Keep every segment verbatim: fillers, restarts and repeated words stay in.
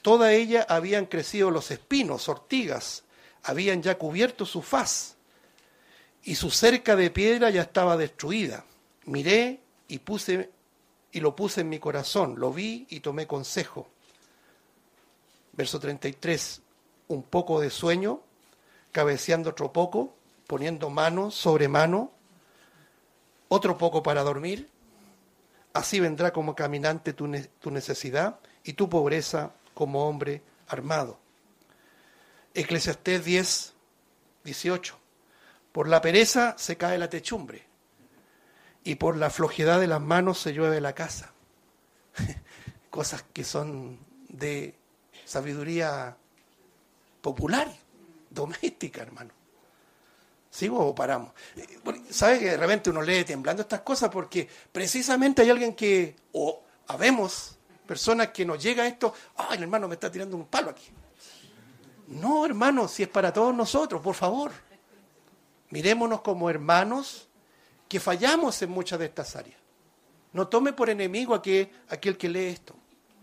toda ella habían crecido los espinos, ortigas, habían ya cubierto su faz, y su cerca de piedra ya estaba destruida. Miré y puse y lo puse en mi corazón, lo vi y tomé consejo. Verso treinta y tres, un poco de sueño, cabeceando otro poco, poniendo mano sobre mano, otro poco para dormir. Así vendrá como caminante tu, ne- tu necesidad y tu pobreza como hombre armado. Eclesiastés diez, dieciocho. Por la pereza se cae la techumbre y por la flojedad de las manos se llueve la casa. Cosas que son de sabiduría popular, doméstica, hermano. ¿Sigo o paramos? ¿Sabe que de repente uno lee temblando estas cosas? Porque precisamente hay alguien que, o habemos personas que nos llega esto, ay, el hermano me está tirando un palo aquí. No, hermano, si es para todos nosotros, por favor. Mirémonos como hermanos que fallamos en muchas de estas áreas. No tome por enemigo a que, aquel que lee esto.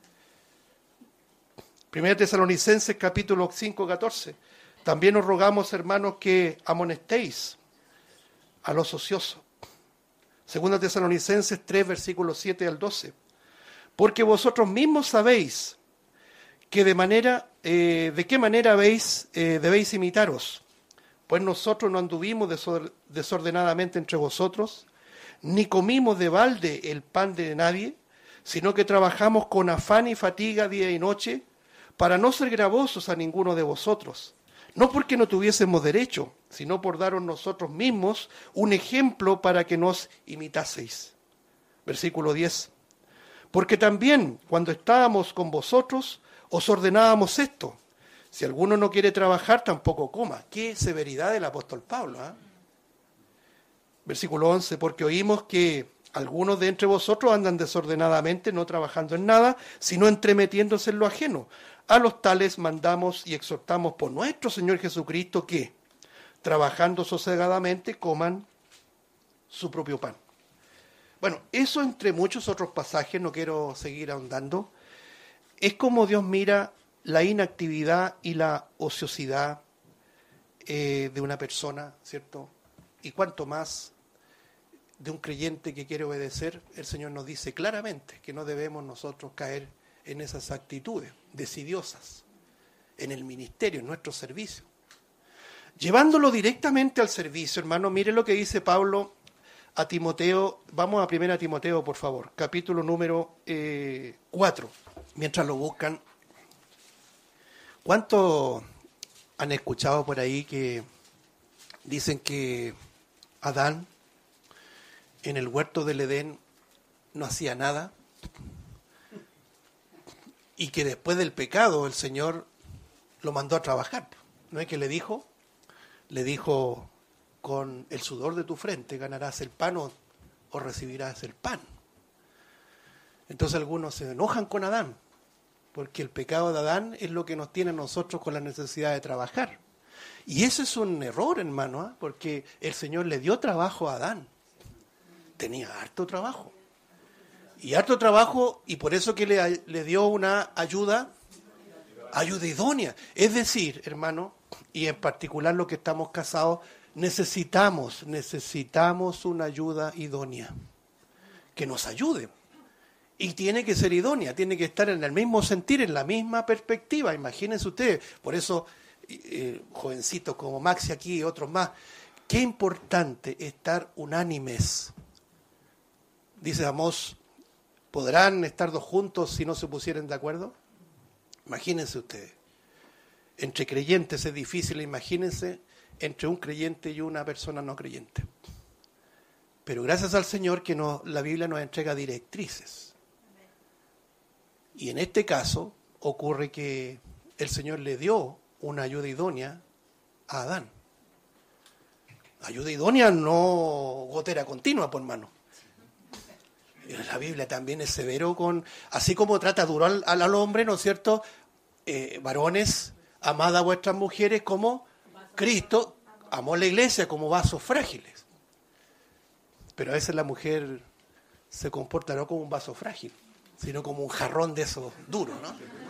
Primera Tesalonicenses capítulo cinco, catorce. También os rogamos, hermanos, que amonestéis a los ociosos. Segunda Tesalonicenses tres, versículos siete al doce. Porque vosotros mismos sabéis que de manera, eh, de qué manera habéis, eh, debéis imitaros. Pues nosotros no anduvimos desordenadamente entre vosotros, ni comimos de balde el pan de nadie, sino que trabajamos con afán y fatiga día y noche, para no ser gravosos a ninguno de vosotros. No porque no tuviésemos derecho, sino por daros nosotros mismos un ejemplo para que nos imitaseis. Versículo diez. Porque también cuando estábamos con vosotros, os ordenábamos esto. Si alguno no quiere trabajar, tampoco coma. Qué severidad del apóstol Pablo. ¿eh? Versículo once. Porque oímos que algunos de entre vosotros andan desordenadamente, no trabajando en nada, sino entremetiéndose en lo ajeno. A los tales mandamos y exhortamos por nuestro Señor Jesucristo que, trabajando sosegadamente, coman su propio pan. Bueno, eso entre muchos otros pasajes, no quiero seguir ahondando, es como Dios mira la inactividad y la ociosidad eh, de una persona, ¿cierto? Y cuanto más de un creyente que quiere obedecer, el Señor nos dice claramente que no debemos nosotros caer en esas actitudes decidiosas, en el ministerio, en nuestro servicio. Llevándolo directamente al servicio, hermano, mire lo que dice Pablo a Timoteo. Vamos a primera Timoteo, por favor, capítulo número eh, cuatro, mientras lo buscan. ¿Cuántos han escuchado por ahí que dicen que Adán en el huerto del Edén no hacía nada? Y que después del pecado el Señor lo mandó a trabajar. ¿No es que le dijo? Le dijo, con el sudor de tu frente ganarás el pan o, o recibirás el pan. Entonces algunos se enojan con Adán, porque el pecado de Adán es lo que nos tiene a nosotros con la necesidad de trabajar. Y ese es un error, hermano, ¿eh? Porque el Señor le dio trabajo a Adán. Tenía harto trabajo. Y harto trabajo, y por eso que le, le dio una ayuda, ayuda idónea. Es decir, hermano, y en particular los que estamos casados, necesitamos, necesitamos una ayuda idónea, que nos ayude. Y tiene que ser idónea, tiene que estar en el mismo sentir, en la misma perspectiva. Imagínense ustedes, por eso, eh, jovencitos como Maxi aquí y otros más, qué importante estar unánimes. Dice Amós, ¿podrán estar dos juntos si no se pusieren de acuerdo? Imagínense ustedes. Entre creyentes es difícil, imagínense, entre un creyente y una persona no creyente. Pero gracias al Señor que nos, la Biblia nos entrega directrices. Y en este caso ocurre que el Señor le dio una ayuda idónea a Adán. Ayuda idónea, no gotera continua, por mano. La Biblia también es severo con, así como trata duro al, al hombre, ¿no es cierto? Eh, varones, amad a vuestras mujeres como Cristo amó la iglesia, como vasos frágiles. Pero a veces la mujer se comporta no como un vaso frágil, sino como un jarrón de esos duros, ¿no?